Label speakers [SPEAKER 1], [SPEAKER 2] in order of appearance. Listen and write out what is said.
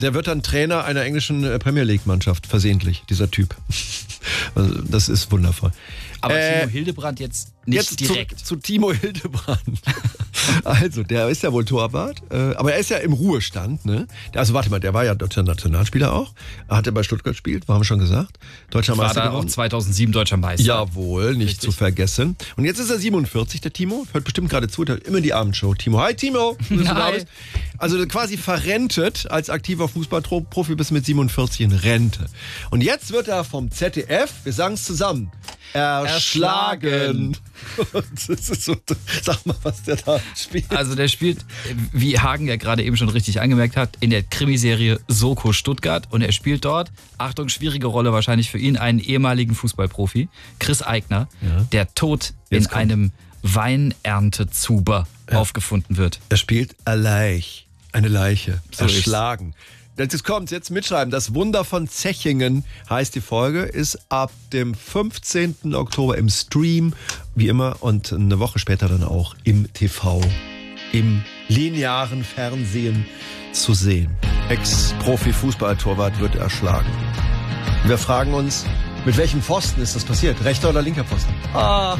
[SPEAKER 1] Der wird dann Trainer einer englischen Premier League-Mannschaft, versehentlich, dieser Typ. Also, das ist wundervoll.
[SPEAKER 2] Aber Timo Hildebrand jetzt nicht direkt.
[SPEAKER 1] Zu Timo Hildebrand. Also, der ist ja wohl Torwart, aber er ist ja im Ruhestand. Ne? Also warte mal, der war ja deutscher Nationalspieler auch. Er hatte bei Stuttgart gespielt, haben wir schon gesagt. Deutscher Meister
[SPEAKER 2] geworden. War da auch 2007 deutscher Meister.
[SPEAKER 1] Jawohl, nicht zu vergessen. Und jetzt ist er 47, der Timo. Hört bestimmt gerade zu, der hat immer die Abendshow. Timo, hi Timo.
[SPEAKER 2] Hi.
[SPEAKER 1] Also quasi verrentet als aktiver Fußballprofi bis mit 47 in Rente. Und jetzt wird er vom ZDF, wir sagen es zusammen, erschlagen. Das ist so, sag mal, was der da spielt.
[SPEAKER 2] Also der spielt, wie Hagen ja gerade eben schon richtig angemerkt hat, in der Krimiserie Soko Stuttgart. Und er spielt dort, Achtung, schwierige Rolle wahrscheinlich für ihn, einen ehemaligen Fußballprofi, Chris Eigner, der tot in einem Weinerntezuber aufgefunden wird.
[SPEAKER 1] Er spielt eine Leiche, so erschlagen. Jetzt kommt's, jetzt mitschreiben. Das Wunder von Zechingen heißt die Folge, ist ab dem 15. Oktober im Stream, wie immer, und eine Woche später dann auch im TV, im linearen Fernsehen zu sehen. Ex-Profi-Fußballtorwart wird erschlagen. Wir fragen uns, mit welchem Pfosten ist das passiert? Rechter oder linker Pfosten?